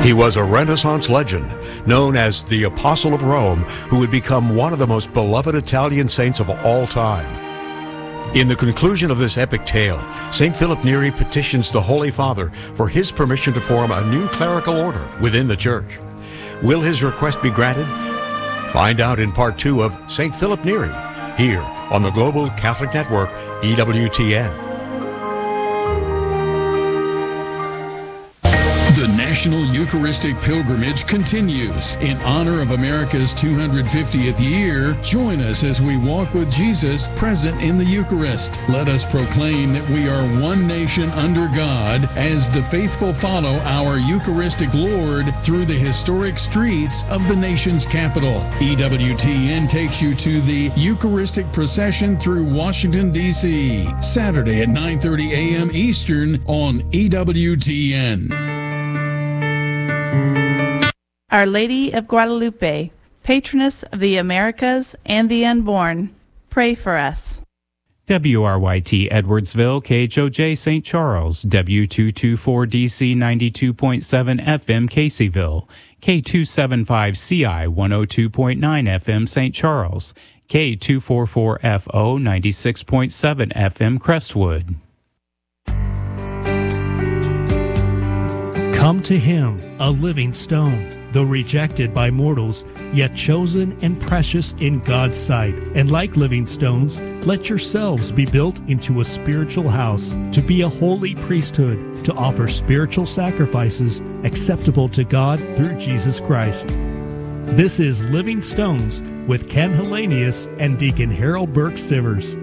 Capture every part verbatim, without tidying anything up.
He was a Renaissance legend, known as the Apostle of Rome, who would become one of the most beloved Italian saints of all time. In the conclusion of this epic tale, Saint Philip Neri petitions the Holy Father for his permission to form a new clerical order within the Church. Will his request be granted? Find out in part two of Saint Philip Neri, here on the Global Catholic Network, E W T N. The National Eucharistic Pilgrimage continues. In honor of America's two hundred fiftieth year, join us as we walk with Jesus present in the Eucharist. Let us proclaim that we are one nation under God as the faithful follow our Eucharistic Lord through the historic streets of the nation's capital. E W T N takes you to the Eucharistic procession through Washington, D C, Saturday at nine thirty a.m. Eastern on E W T N. Our Lady of Guadalupe, patroness of the Americas and the unborn, pray for us. W R Y T Edwardsville, K H O J Saint Charles, W two twenty-four D C ninety-two point seven F M Caseyville, K two seventy-five C I one oh two point nine F M Saint Charles, K two forty-four F O ninety-six point seven F M Crestwood. Come to him, a living stone, though rejected by mortals, yet chosen and precious in God's sight. And like living stones, let yourselves be built into a spiritual house, to be a holy priesthood, to offer spiritual sacrifices acceptable to God through Jesus Christ. This is Living Stones with Ken Hellenius and Deacon Harold Burke Sivers.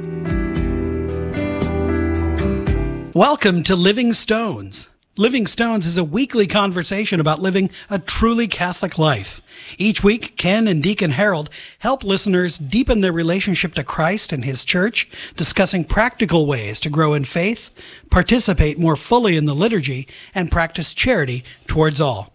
Welcome to Living Stones. Living Stones is a weekly conversation about living a truly Catholic life. Each week, Ken and Deacon Harold help listeners deepen their relationship to Christ and His Church, discussing practical ways to grow in faith, participate more fully in the liturgy, and practice charity towards all.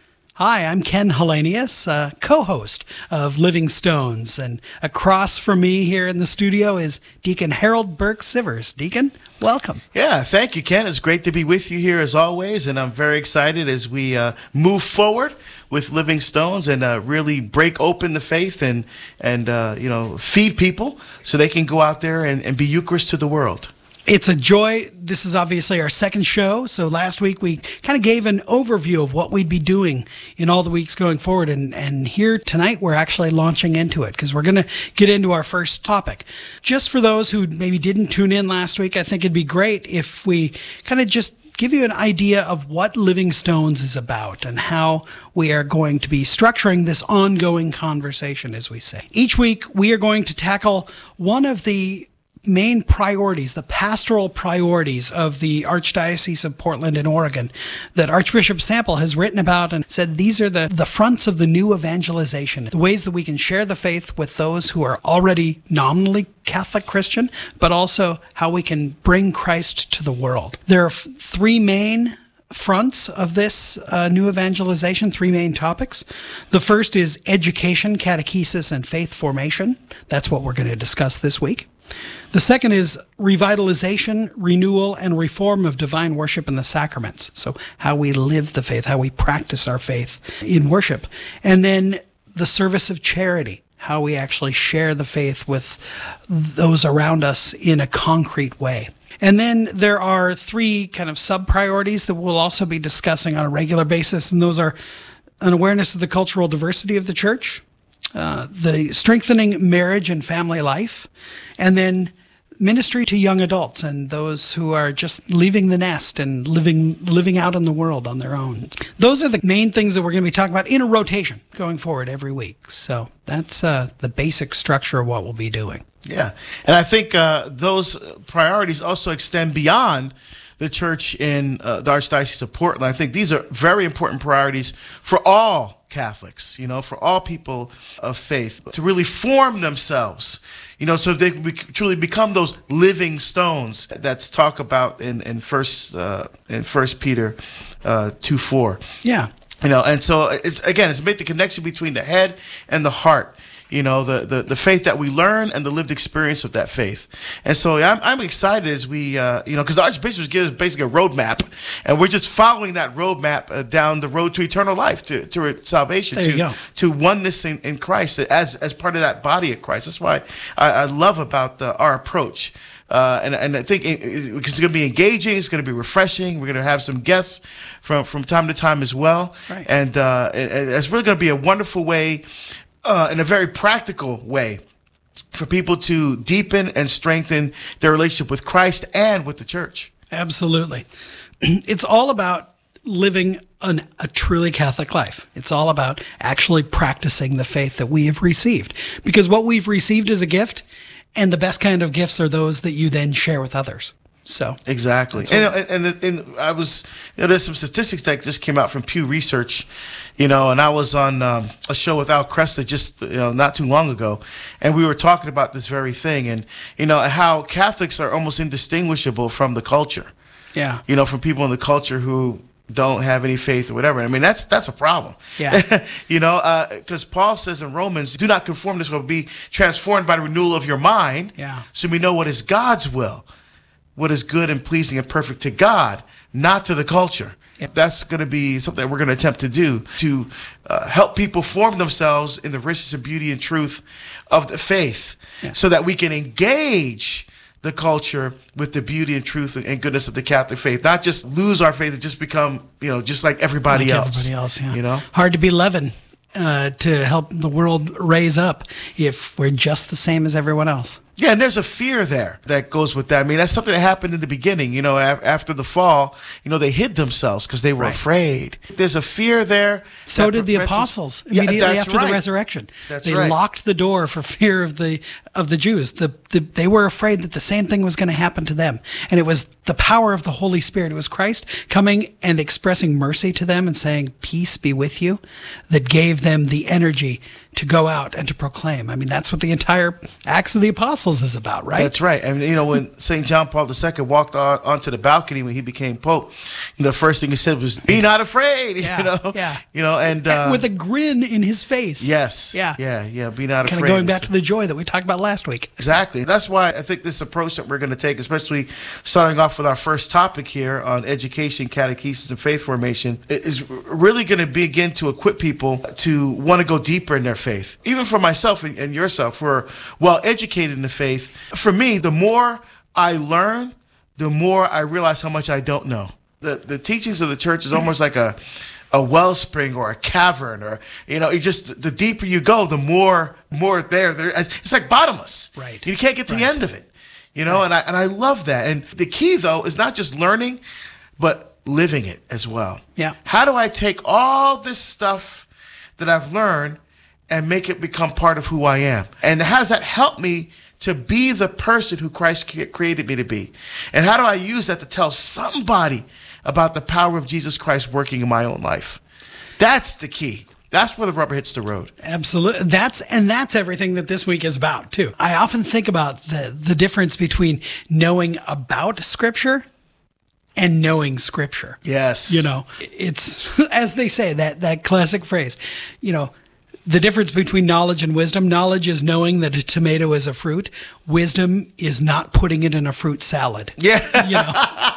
Hi, I'm Ken Hellenius, uh, co-host of Living Stones, and across from me here in the studio is Deacon Harold Burke Sivers. Deacon, welcome. Yeah, thank you, Ken. It's great to be with you here as always, and I'm very excited as we uh, move forward with Living Stones and uh, really break open the faith and and uh, you know feed people so they can go out there and, and be Eucharist to the world. It's a joy. This is obviously our second show. So last week we kind of gave an overview of what we'd be doing in all the weeks going forward. And, and here tonight we're actually launching into it because we're going to get into our first topic. Just for those who maybe didn't tune in last week, I think it'd be great if we kind of just give you an idea of what Living Stones is about and how we are going to be structuring this ongoing conversation, as we say. Each week we are going to tackle one of the main priorities, the pastoral priorities of the Archdiocese of Portland and Oregon that Archbishop Sample has written about and said these are the, the fronts of the new evangelization, the ways that we can share the faith with those who are already nominally Catholic Christian, but also how we can bring Christ to the world. There are f- three main fronts of this uh, new evangelization, three main topics. The first is education, catechesis, and faith formation. That's what we're going to discuss this week. The second is revitalization, renewal, and reform of divine worship and the sacraments. So how we live the faith, how we practice our faith in worship. And then the service of charity, how we actually share the faith with those around us in a concrete way. And then there are three kind of sub-priorities that we'll also be discussing on a regular basis, and those are an awareness of the cultural diversity of the Church, uh, the strengthening marriage and family life, and then ministry to young adults and those who are just leaving the nest and living living out in the world on their own. Those are the main things that we're going to be talking about in a rotation going forward every week. So that's uh, the basic structure of what we'll be doing. Yeah, and I think uh, those priorities also extend beyond the church in uh, the Archdiocese of Portland. I think these are very important priorities for all Catholics, you know, for all people of faith, to really form themselves, you know, so they can be, truly become those living stones that's talked about in in First uh, in First Peter uh, two four. Yeah, you know, and so it's again, it's make the connection between the head and the heart. you know, the, the, the faith that we learn and the lived experience of that faith. And so I'm, I'm excited as we, uh, you know, because the Archbishop gives basically a roadmap, and we're just following that roadmap uh, down the road to eternal life, to, to salvation, There you to, go. to oneness in, in Christ as, as part of that body of Christ. That's why I, I love about the, our approach. Uh, and, and I think it, it, it's going to be engaging. It's going to be refreshing. We're going to have some guests from, from time to time as well. Right. And uh, it, it's really going to be a wonderful way, uh, in a very practical way, for people to deepen and strengthen their relationship with Christ and with the church. Absolutely. It's all about living an, a truly Catholic life. It's all about actually practicing the faith that we have received. Because what we've received is a gift, and the best kind of gifts are those that you then share with others. So exactly, and, and and and I was, you know, there's some statistics that just came out from Pew Research, you know, and I was on um, a show with Al Cresta just, you know, not too long ago, and we were talking about this very thing, and you know how Catholics are almost indistinguishable from the culture. Yeah, you know, from people in the culture who don't have any faith or whatever. I mean, that's that's a problem. Yeah. You know, because uh, Paul says in Romans, do not conform to this world, be transformed by the renewal of your mind. Yeah. So we know what is God's will, what is good and pleasing and perfect to God, not to the culture. Yeah. That's going to be something that we're going to attempt to do, to uh, help people form themselves in the richness and beauty and truth of the faith, yeah, so that we can engage the culture with the beauty and truth and goodness of the Catholic faith, not just lose our faith and just become, you know, just like everybody like else. Everybody else, yeah. You know, hard to be leaven uh, to help the world raise up if we're just the same as everyone else. Yeah, and there's a fear there that goes with that. I mean, that's something that happened in the beginning. You know, af- after the fall, you know, they hid themselves because they were Right. afraid. There's a fear there. So that did the prevents us- apostles Yeah, immediately that's after right. the resurrection. That's they right. locked the door for fear of the of the Jews. The, the they were afraid that the same thing was going to happen to them, and it was the power of the Holy Spirit. It was Christ coming and expressing mercy to them and saying, "Peace be with you," that gave them the energy to go out and to proclaim. I mean, that's what the entire Acts of the Apostles is about, right? That's right. And, you know, when Saint John Paul the Second walked on, onto the balcony when he became Pope, you know, the first thing he said was, be not afraid, Yeah, you know? yeah. You know, and... Uh, with a grin in his face. Yes. Yeah. Yeah, yeah, be not Kind afraid. of going back to the joy that we talked about last week. Exactly. That's why I think this approach that we're going to take, especially starting off with our first topic here on education, catechesis, and faith formation, is really going to begin to equip people to want to go deeper in their faith. Even for myself and, and yourself, we're well educated in the faith. For me, the more I learn, the more I realize how much I don't know. The the teachings of the church is almost like a a wellspring or a cavern, or, you know, it just, the deeper you go, the more more there there it's like bottomless. Right. You can't get to Right. the end of it. You know, Right. and I and I love that. And the key though is not just learning, but living it as well. Yeah. How do I take all this stuff that I've learned and make it become part of who I am? And how does that help me to be the person who Christ created me to be? And how do I use that to tell somebody about the power of Jesus Christ working in my own life? That's the key. That's where the rubber hits the road. Absolutely. That's and that's everything that this week is about too. I often think about the the difference between knowing about Scripture and knowing Scripture. Yes. You know, it's, as they say, that that classic phrase, you know, the difference between knowledge and wisdom. Knowledge is knowing that a tomato is a fruit. Wisdom is not putting it in a fruit salad. Yeah. You know,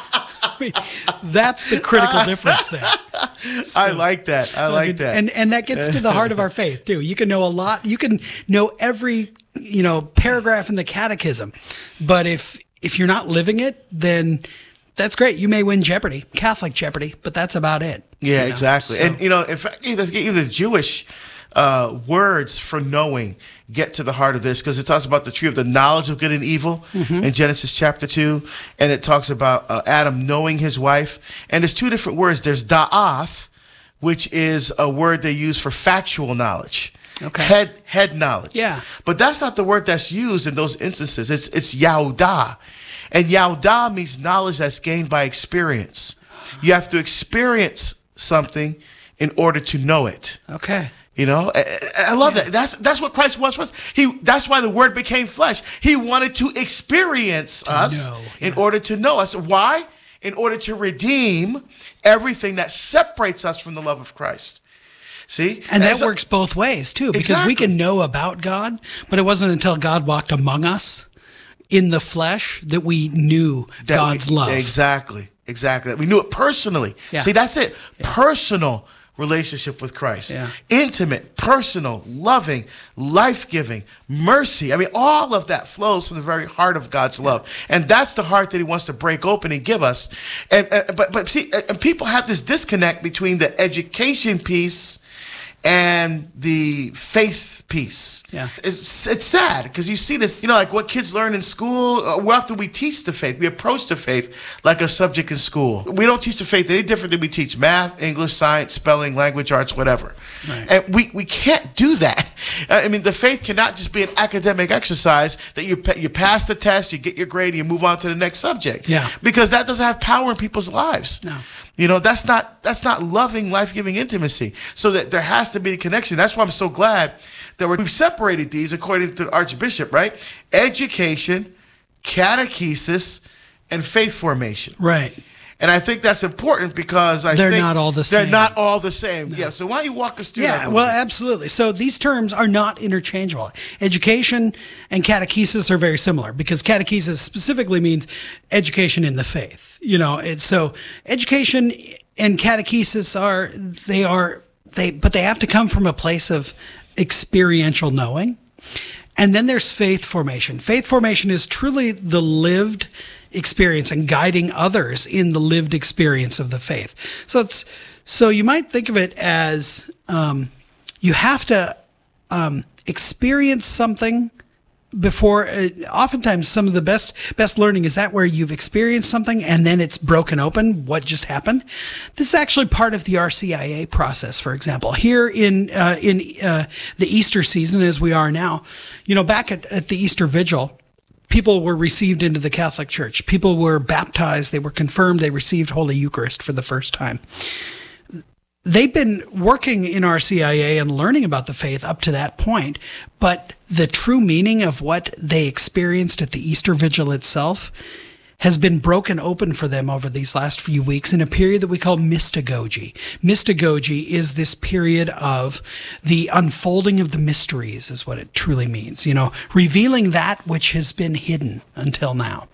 I mean, that's the critical difference there. So, I like that. I like that. And and that gets to the heart of our faith too. You can know a lot. You can know every, you know, paragraph in the catechism, but if if you're not living it, then that's great. You may win Jeopardy, Catholic Jeopardy, but that's about it. Yeah, you know? exactly. So- And, you know, in fact, even, even the Jewish uh, words for knowing get to the heart of this, because it talks about the tree of the knowledge of good and evil Mm-hmm. in Genesis chapter two. And it talks about uh, Adam knowing his wife. And there's two different words. There's da'ath, which is a word they use for factual knowledge. Okay. Head head knowledge. Yeah. But that's not the word that's used in those instances. It's it's yaudah. And yaudah means knowledge that's gained by experience. You have to experience something in order to know it. Okay. You know, I, I love that. That's that's what Christ wants for us. He that's why the Word became flesh. He wanted to experience us know, in yeah. order to know us. Why? In order to redeem everything that separates us from the love of Christ. See? And that so- works both ways, too, because we Exactly. can know about God, but it wasn't until God walked among us in the flesh that we knew that God's we- love. Exactly. Exactly. We knew it personally. Yeah. See, that's it. Personal relationship with Christ. Yeah. Intimate, personal, loving, life-giving, mercy. I mean, all of that flows from the very heart of God's love. And that's the heart that he wants to break open and give us. And, and but but see, and people have this disconnect between the education piece and the faith piece. Yeah. It's it's sad because you see this, you know, like what kids learn in school. Uh, well, after we teach the faith, we approach the faith like a subject in school. We don't teach the faith any different than we teach math, English, science, spelling, language arts, whatever. Right. And we, we can't do that. I mean, the faith cannot just be an academic exercise that you pa- you pass the test, you get your grade, and you move on to the next subject. Yeah. Because that doesn't have power in people's lives. No. You know, that's not that's not loving, life-giving intimacy. So that there has to be a connection. That's why I'm so glad that we're, we've separated these according to the Archbishop, right? Education, catechesis, and faith formation. Right. And I think that's important because I They're think not all the They're same. not all the same. Yeah. So why don't you walk us through that? a Yeah, little well, bit? absolutely. So these terms are not interchangeable. Education and catechesis are very similar because catechesis specifically means education in the faith. You know, it's so education and catechesis are they are they but they have to come from a place of experiential knowing. And then there's faith formation. Faith formation is truly the lived experience and guiding others in the lived experience of the faith. So it's so you might think of it as um, you have to um, experience something before. Uh, oftentimes, some of the best best learning is that where you've experienced something and then it's broken open. What just happened? This is actually part of the R C I A process. For example, here in uh, in uh, the Easter season, as we are now, you know, back at, at the Easter Vigil, people were received into the Catholic Church. People were baptized. They were confirmed. They received Holy Eucharist for the first time. They've been working in R C I A and learning about the faith up to that point, but the true meaning of what they experienced at the Easter Vigil itself has been broken open for them over these last few weeks in a period that we call mystagogy. Mystagogy is this period of the unfolding of the mysteries, is what it truly means, you know, revealing that which has been hidden until now.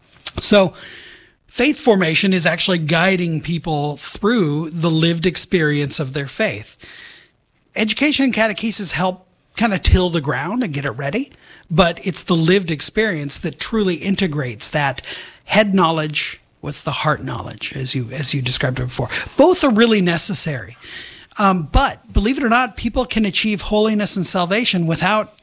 So faith formation is actually guiding people through the lived experience of their faith. Education and catechesis help kind of till the ground and get it ready, but it's the lived experience that truly integrates that head knowledge with the heart knowledge, as you as you described it before. Both are really necessary. Um, but believe it or not, people can achieve holiness and salvation without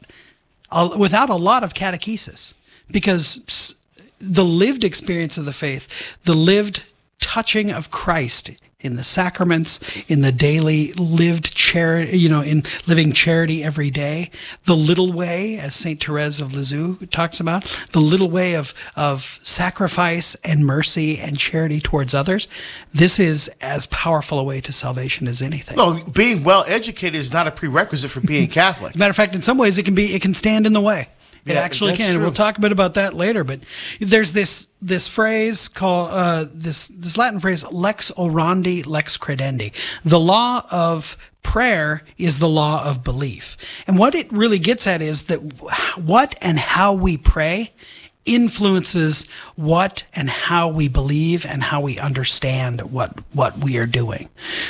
a, without a lot of catechesis, because the lived experience of the faith, the lived touching of Christ in the sacraments, in the daily lived charity, you know, in living charity every day, the little way, as Saint Therese of Lisieux talks about, the little way of, of sacrifice and mercy and charity towards others. This is as powerful a way to salvation as anything. No, being well educated is not a prerequisite for being Catholic. As a matter of fact, in some ways, it can be, it can stand in the way. It Yeah, actually that's can. true. We'll talk a bit about that later. But there's this this phrase called uh, this this Latin phrase lex orandi, lex credendi. The law of prayer is the law of belief, and what it really gets at is that what and how we pray influences what and how we believe and how we understand what what we are doing.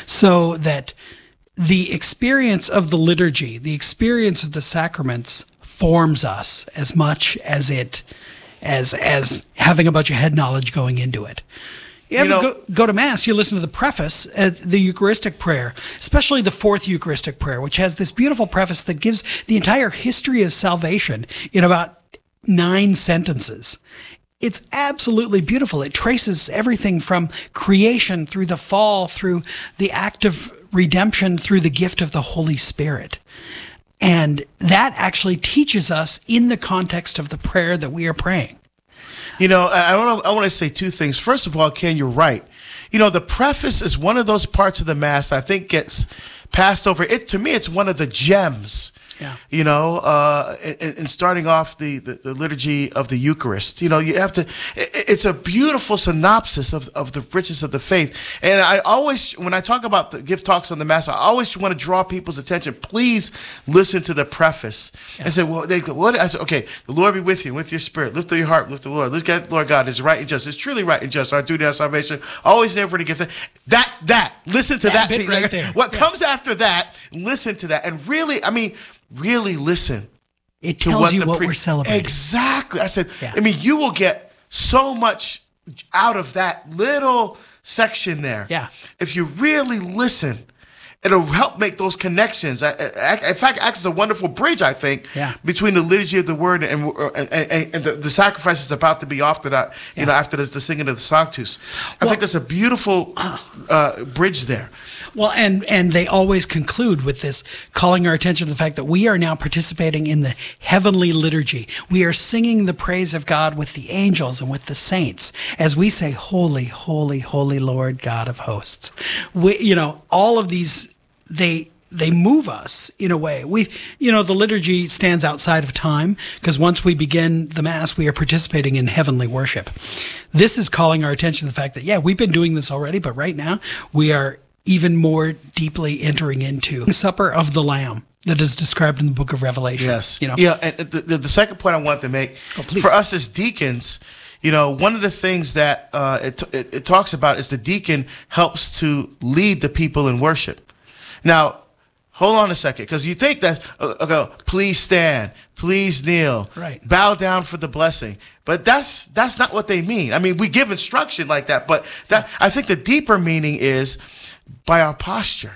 So that the experience of the liturgy, the experience of the sacraments, forms us as much as it as as having a bunch of head knowledge going into it. You, ever You know- go, go to Mass, you listen to the preface, uh, the Eucharistic prayer, especially the fourth Eucharistic prayer, which has this beautiful preface that gives the entire history of salvation in about nine sentences. It's absolutely beautiful. It traces everything from creation through the fall, through the act of redemption, through the gift of the Holy Spirit. And that actually teaches us in the context of the prayer that we are praying. You know, I I want to I want to say two things. First of all, Ken, you're right. You know, the preface is one of those parts of the Mass I think gets passed over. It to me, it's one of the gems Yeah. You know, uh, and, and starting off the, the, the liturgy of the Eucharist. You know, you have to, it, it's a beautiful synopsis of, of the riches of the faith. And I always, when I talk about the give talks on the Mass, I always want to draw people's attention. Please listen to the preface. Yeah. And say, well, they go, what? I said, okay, the Lord be with you, with your spirit. Lift up your heart, lift the Lord. Look at Lord God is right and just. It's truly right and just. Our duty, our salvation. Always never to give that. That, that. Listen to that. that bit right there. What yeah. comes after that, listen to that. And really, I mean, really listen. It tells what you what pre- we're celebrating. Exactly. I said, yeah. I mean, you will get so much out of that little section there. Yeah. If you really listen, it'll help make those connections. In fact, it acts as a wonderful bridge, I think, yeah. between the liturgy of the word and and, and, and the, the sacrifice that's about to be offered, you yeah. know, after this, the singing of the Sanctus. I well, think that's a beautiful uh, bridge there. Well, and, and they always conclude with this, calling our attention to the fact that we are now participating in the heavenly liturgy. We are singing the praise of God with the angels and with the saints as we say, holy, holy, holy Lord God of hosts. We, you know, all of these, they they move us in a way. We, you know, the liturgy stands outside of time because once we begin the Mass, we are participating in heavenly worship. This is calling our attention to the fact that, yeah, we've been doing this already, but right now we are even more deeply entering into the Supper of the Lamb that is described in the book of Revelation. Yes. You know? Yeah, and the, the, the second point I want to make, oh, please. For us as deacons, you know, one of the things that uh, it, it, it talks about is the deacon helps to lead the people in worship. Now, hold on a second, because you think that, uh, okay, please stand, please kneel, right. bow down for the blessing. But that's that's not what they mean. I mean, we give instruction like that, but that I think the deeper meaning is by our posture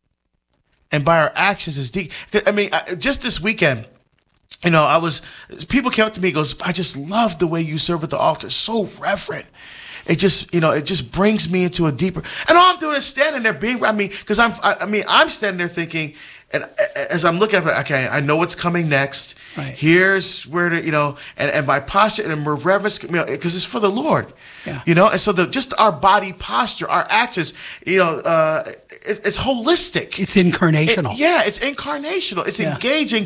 and by our actions as deacons. I mean, just this weekend, you know, I was, people came up to me and goes, I just love the way you serve at the altar. It's so reverent. It just, you know, it just brings me into a deeper, and all I'm doing is standing there being, I mean, because I'm, I, I mean, I'm standing there thinking, and as I'm looking at it, okay, I know what's coming next. Right. Here's where to, you know, and, and my posture and my reverence, you know, because it's for the Lord. Yeah. You know, and so the just our body posture, our actions, you know, uh, it, it's holistic. It's incarnational. It, yeah, it's incarnational. It's yeah. engaging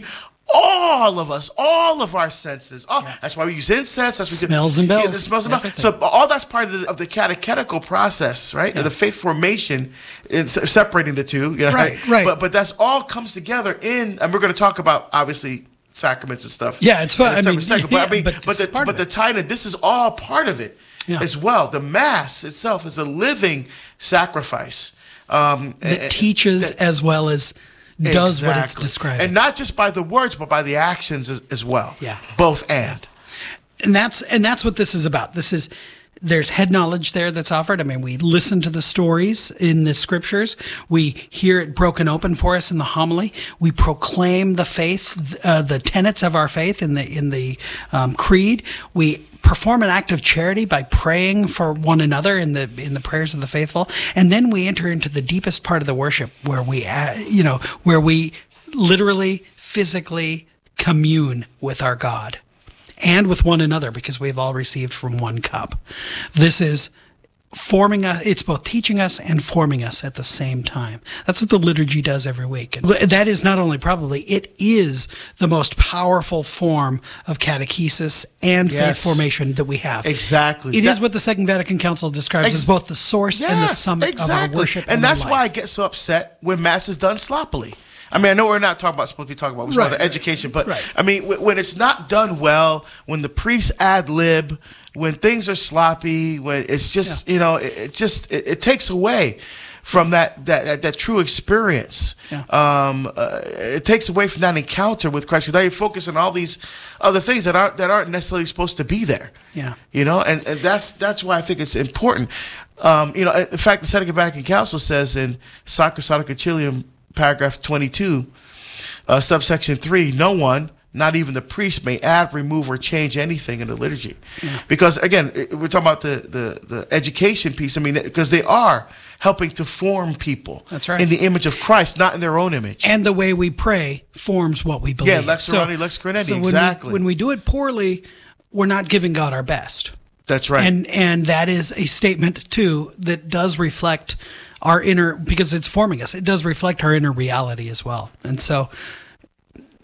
all of us, all of our senses. All, yeah. That's why we use incense. That's what smells and bells. Yeah, the smells and bells. So all that's part of the, of the catechetical process, right? Yeah. The faith formation, it's separating the two. You know, right, right. But but that's all comes together in, and we're going to talk about obviously sacraments and stuff. Yeah, it's fun. I mean, second. yeah, but I mean, but, but the but the tie in, this is all part of it yeah. as well. The Mass itself is a living sacrifice um, that and, teaches that, as well as does exactly. what it's describing. And not just by the words, but by the actions as, as well. Yeah. Both and. And that's and that's what this is about. This is there's head knowledge there that's offered. I mean, we listen to the stories in the scriptures. We hear it broken open for us in the homily. We proclaim the faith, uh, the tenets of our faith in the in the um, creed. We perform an act of charity by praying for one another in the in the prayers of the faithful, and then we enter into the deepest part of the worship, where we, uh, you know, where we literally, physically commune with our God and with one another, because we've all received from one cup. This is forming us. It's both teaching us and forming us at the same time. That's what the liturgy does every week. And that is not only probably, it is the most powerful form of catechesis and yes. faith formation that we have. Exactly. It that, is what the Second Vatican Council describes ex- as both the source yes, and the summit exactly. of our worship. And, and that's our why I life. get so upset when Mass is done sloppily. I mean, I know we're not talking about supposed to be talking about, we're right, talking about education, but right. I mean, w- when it's not done well, when the priests ad lib, when things are sloppy, when it's just, yeah. you know, it, it just, it, it takes away from that that, that, that true experience. Yeah. Um, uh, it takes away from that encounter with Christ. Because now you focus on all these other things that aren't that aren't necessarily supposed to be there. Yeah. You know, and, and that's that's why I think it's important. Um, you know, in fact, the Second Vatican Council says in Sacra Sada Concilium, paragraph twenty-two, uh, subsection three, no one, not even the priest, may add, remove, or change anything in the liturgy. Yeah. Because, again, we're talking about the, the, the education piece. I mean, because they are helping to form people. That's right. In the image of Christ, not in their own image. And the way we pray forms what we believe. Yeah, lex orandi, lex credendi, so exactly. When we, when we do it poorly, we're not giving God our best. That's right. And and that is a statement, too, that does reflect our inner, because it's forming us, it does reflect our inner reality as well. And so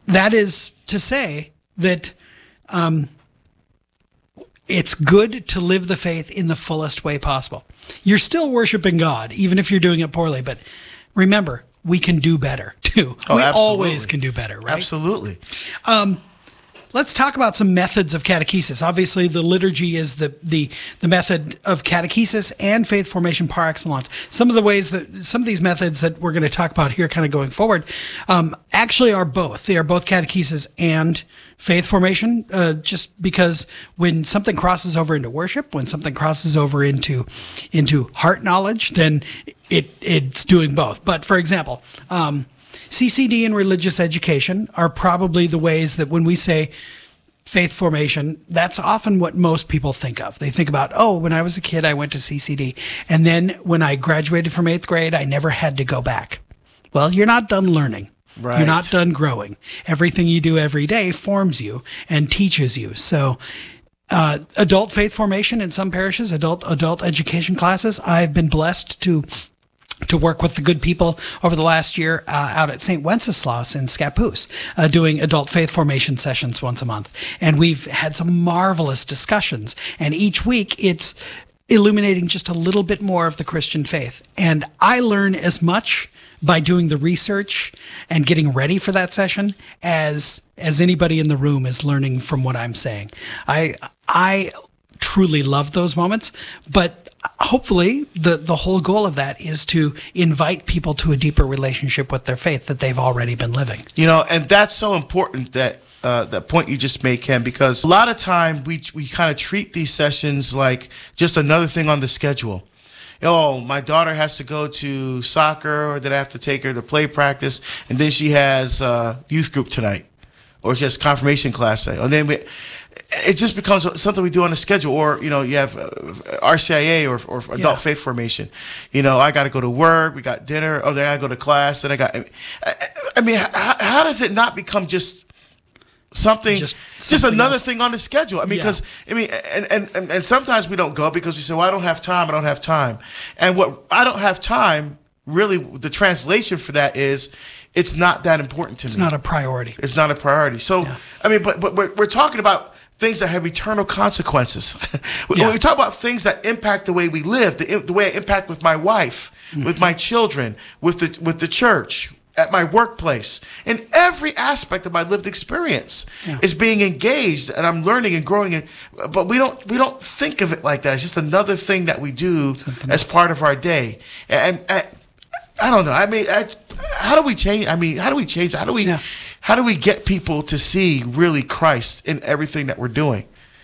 that is to say that um, it's good to live the faith in the fullest way possible. You're still worshiping God, even if you're doing it poorly. But remember, we can do better too. Oh, we absolutely. always can do better, right? Absolutely. Um, let's talk about some methods of catechesis. Obviously, the liturgy is the the the method of catechesis and faith formation par excellence. Some of the ways that some of these methods that we're going to talk about here, kind of going forward, um, actually are both. They are both catechesis and faith formation. Uh, just because when something crosses over into worship, when something crosses over into into heart knowledge, then it it's doing both. But for example, um, C C D and religious education are probably the ways that when we say faith formation, that's often what most people think of. They think about, oh, when I was a kid, I went to C C D. And then when I graduated from eighth grade, I never had to go back. Well, you're not done learning. Right. You're not done growing. Everything you do every day forms you and teaches you. So uh, adult faith formation in some parishes, adult adult education classes, I've been blessed to to work with the good people over the last year uh, out at Saint Wenceslaus in Scappoose, uh, doing adult faith formation sessions once a month. And we've had some marvelous discussions. And each week it's illuminating just a little bit more of the Christian faith. And I learn as much by doing the research and getting ready for that session as as anybody in the room is learning from what I'm saying. I I truly love those moments, but hopefully the, the whole goal of that is to invite people to a deeper relationship with their faith that they've already been living. You know, and that's so important, that uh, that point you just made, Ken, because a lot of time we we kind of treat these sessions like just another thing on the schedule. Oh, my daughter has to go to soccer, or did I have to take her to play practice, and then she has uh, youth group tonight, or just confirmation class today. And then we, it just becomes something we do on the schedule. Or, you know, you have uh, R C I A or, or adult yeah. faith formation. You know, I got to go to work, we got dinner, oh, then I got to go to class, and I got, I, I mean, how, how does it not become just something, just, something just another else. thing on the schedule? I mean, because, Yeah. I mean, and, and, and, and sometimes we don't go because we say, well, I don't have time, I don't have time. And what I don't have time, really, the translation for that is, it's not that important to It's me. not a priority. It's not a priority. So, Yeah. I mean, but, but we're, we're talking about things that have eternal consequences. When Yeah. we talk about things that impact the way we live, the, the way I impact with my wife, Mm-hmm. with my children, with the with the church, at my workplace, in every aspect of my lived experience Yeah. is being engaged, and I'm learning and growing. And, but we don't we don't think of it like that. It's just another thing that we do Something as else. part of our day. And, and I, I don't know. I mean, I, how do we change? I mean, how do we change? How do we? Yeah. How do we get people to see really Christ in everything that we're doing?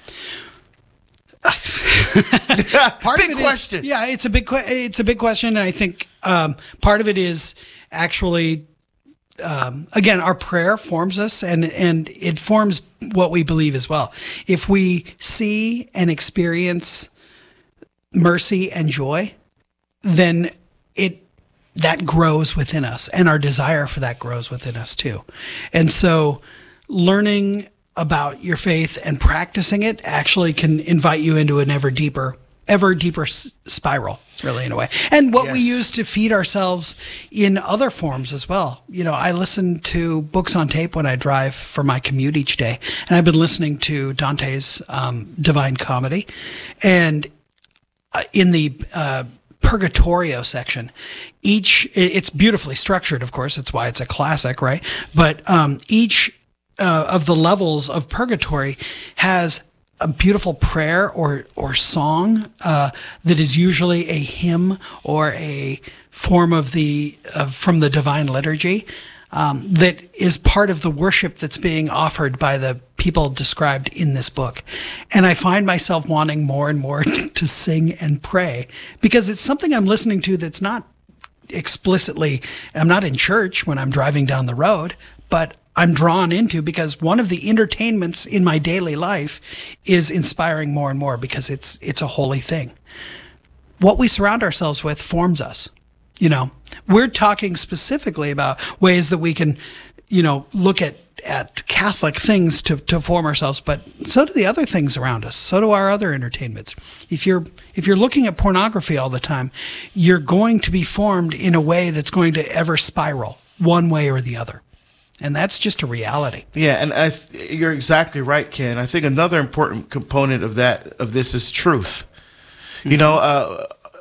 Part Big of it question. Is, yeah, it's a big que- it's a big question, and I think um, part of it is actually um, again, our prayer forms us, and and it forms what we believe as well. If we see and experience mercy and joy, then it that grows within us, and our desire for that grows within us too. And so, learning about your faith and practicing it actually can invite you into an ever deeper, ever deeper s- spiral, really, in a way. And what we Yes. use to feed ourselves in other forms as well. You know, I listen to books on tape when I drive for my commute each day, and I've been listening to Dante's um, Divine Comedy, and uh, in the uh, Purgatorio section, each it's beautifully structured. Of course, it's why it's a classic, right? But um, each Uh, of the levels of purgatory has a beautiful prayer or or song uh, that is usually a hymn or a form of the uh, from the divine liturgy um, that is part of the worship that's being offered by the people described in this book. And I find myself wanting more and more to sing and pray because it's something I'm listening to that's not explicitly, I'm not in church when I'm driving down the road, but I'm drawn into because one of the entertainments in my daily life is inspiring more and more because it's it's a holy thing. What we surround ourselves with forms us. You know, we're talking specifically about ways that we can, you know, look at at Catholic things to, to form ourselves, but so do the other things around us. So do our other entertainments. If you're if you're looking at pornography all the time, you're going to be formed in a way that's going to ever spiral one way or the other. And that's just a reality. Yeah, and I th- you're exactly right, Ken. I think another important component of that of this is truth. Mm-hmm. You know, uh,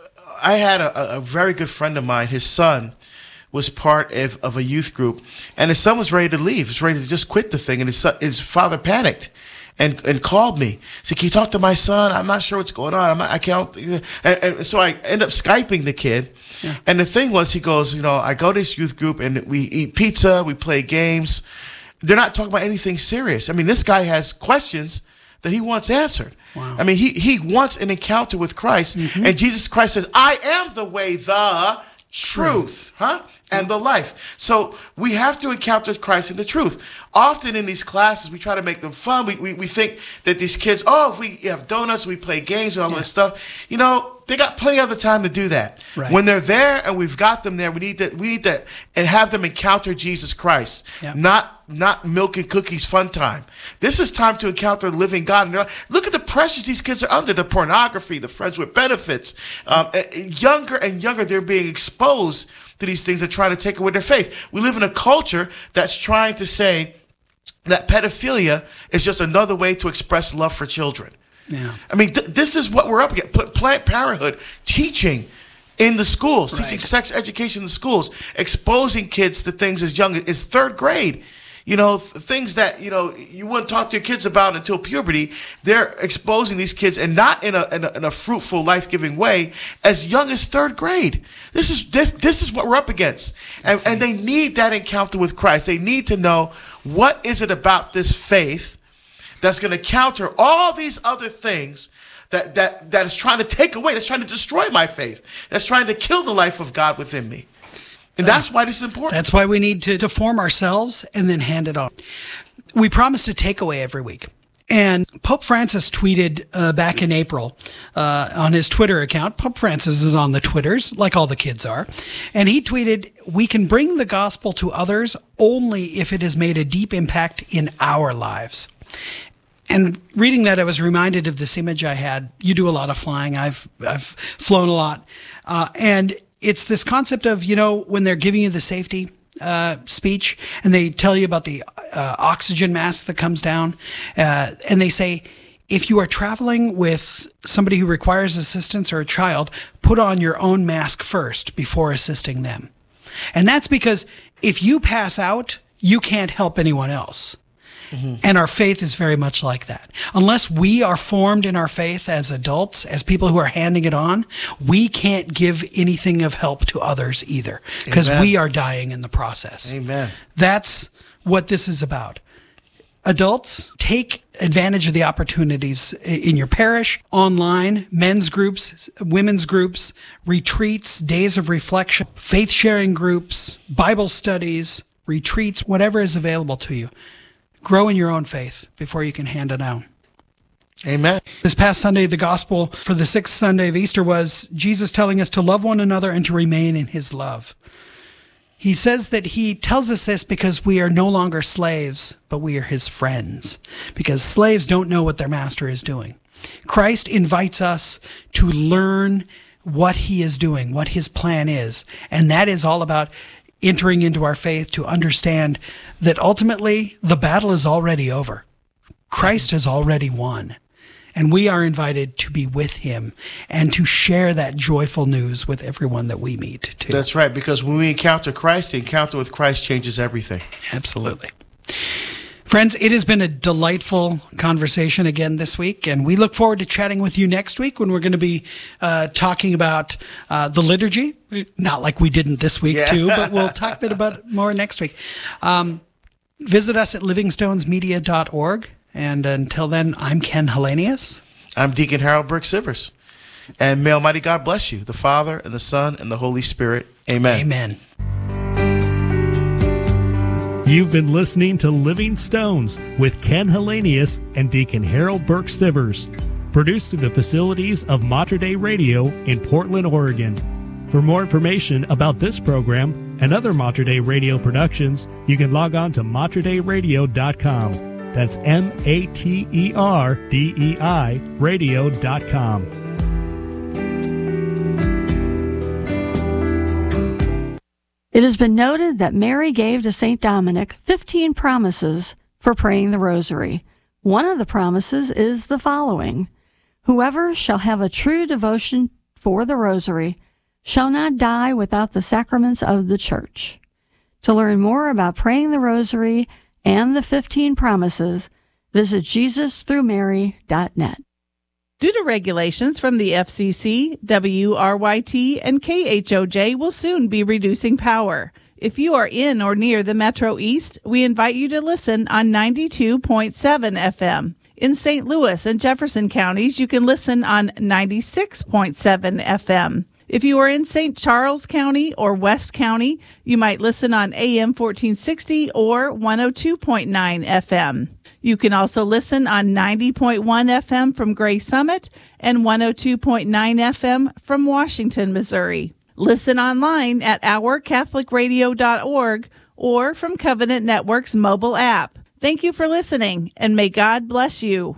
I had a, a very good friend of mine. His son was part of, of a youth group, and his son was ready to leave. He was ready to just quit the thing, and his son, his father panicked and and called me. He said, "Can you talk to my son? I'm not sure what's going on. I'm not, I can't." And, and so I ended up Skyping the kid. Yeah. And the thing was, he goes, you know, I go to this youth group and we eat pizza, we play games. They're not talking about anything serious. I mean, this guy has questions that he wants answered. Wow. I mean, he, he wants an encounter with Christ. Mm-hmm. And Jesus Christ says, I am the way, the truth, huh? And the life. So we have to encounter Christ in the truth. Often in these classes, we try to make them fun. We we, we think that these kids, oh, if we have donuts, we play games and all yeah. this stuff. You know, they got plenty of the time to do that. Right. When they're there and we've got them there, we need to we need to and have them encounter Jesus Christ, yeah. not not milk and cookies fun time. This is time to encounter the living God. And look at the pressures these kids are under: the pornography, the friends with benefits. Um, younger and younger, they're being exposed to these things that try to take away their faith. We live in a culture that's trying to say that pedophilia is just another way to express love for children. Yeah. I mean, th- this is what we're up against. Planned Parenthood teaching in the schools, right. teaching sex education in the schools, exposing kids to things as young as third grade. You know, th- things that, you know, you wouldn't talk to your kids about until puberty. They're exposing these kids, and not in a, in a, in a fruitful, life-giving way, as young as third grade. This is this this is what we're up against. And, and they need that encounter with Christ. They need to know, what is it about this faith that's going to counter all these other things that, that, that is trying to take away, that's trying to destroy my faith, that's trying to kill the life of God within me. And that's why this is important. That's why we need to, to form ourselves and then hand it on. We promised a takeaway every week. And Pope Francis tweeted uh, back in April uh, on his Twitter account. Pope Francis is on the Twitters, like all the kids are. And he tweeted, "We can bring the gospel to others only if it has made a deep impact in our lives." And reading that, I was reminded of this image I had. You do a lot of flying. I've I've flown a lot. Uh, and it's this concept of, you know, when they're giving you the safety uh, speech and they tell you about the uh, oxygen mask that comes down, uh, and they say, if you are traveling with somebody who requires assistance or a child, put on your own mask first before assisting them. And that's because if you pass out, you can't help anyone else. Mm-hmm. And our faith is very much like that. Unless we are formed in our faith as adults, as people who are handing it on, we can't give anything of help to others either, because we are dying in the process. Amen. That's what this is about. Adults, take advantage of the opportunities in your parish, online, men's groups, women's groups, retreats, days of reflection, faith-sharing groups, Bible studies, retreats, whatever is available to you. Grow in your own faith before you can hand it out. Amen. This past Sunday, the gospel for the sixth Sunday of Easter was Jesus telling us to love one another and to remain in his love. He says that he tells us this because we are no longer slaves, but we are his friends, because slaves don't know what their master is doing. Christ invites us to learn what he is doing, what his plan is, and that is all about entering into our faith to understand that ultimately the battle is already over. Christ has already won. And we are invited to be with him and to share that joyful news with everyone that we meet too. That's right, because when we encounter Christ, the encounter with Christ changes everything. Absolutely. Friends, it has been a delightful conversation again this week, and we look forward to chatting with you next week when we're going to be uh, talking about uh, the liturgy. Not like we didn't this week, yeah. too, but we'll talk a bit about it more next week. Um, visit us at living stones media dot org, and until then, I'm Ken Hellenius. I'm Deacon Harold Burke-Sivers. And may Almighty God bless you, the Father, and the Son, and the Holy Spirit. Amen. Amen. You've been listening to Living Stones with Ken Hellenius and Deacon Harold Burke-Sivers, produced through the facilities of Mater Dei Radio in Portland, Oregon. For more information about this program and other Mater Dei Radio productions, you can log on to mater dei radio dot com. That's M A T E R D E I radio dot com. It has been noted that Mary gave to Saint Dominic fifteen promises for praying the rosary. One of the promises is the following: whoever shall have a true devotion for the rosary shall not die without the sacraments of the Church. To learn more about praying the rosary and the fifteen promises, visit Jesus through Mary dot net. Due to regulations from the F C C, W R Y T and K H O J will soon be reducing power. If you are in or near the Metro East, we invite you to listen on ninety-two point seven F M. In Saint Louis and Jefferson counties, you can listen on ninety-six point seven F M. If you are in Saint Charles County or West County, you might listen on A M fourteen sixty or one oh two point nine F M. You can also listen on ninety point one F M from Gray Summit and one oh two point nine F M from Washington, Missouri. Listen online at our catholic radio dot org or from Covenant Network's mobile app. Thank you for listening, and may God bless you.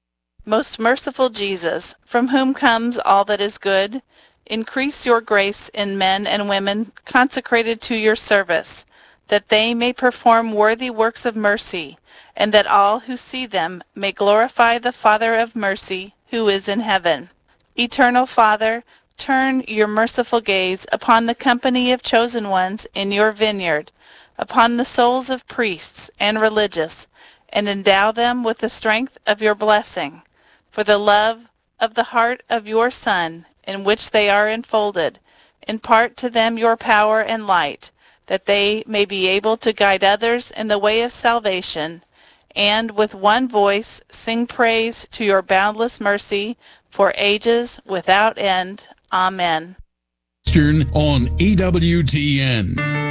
Most merciful Jesus, from whom comes all that is good, increase your grace in men and women consecrated to your service, that they may perform worthy works of mercy, and that all who see them may glorify the Father of mercy, who is in heaven. Eternal Father, turn your merciful gaze upon the company of chosen ones in your vineyard, upon the souls of priests and religious, and endow them with the strength of your blessing, for the love of the heart of your Son, in which they are enfolded. Impart to them your power and light, that they may be able to guide others in the way of salvation, and with one voice sing praise to your boundless mercy for ages without end. Amen. Eastern on E W T N.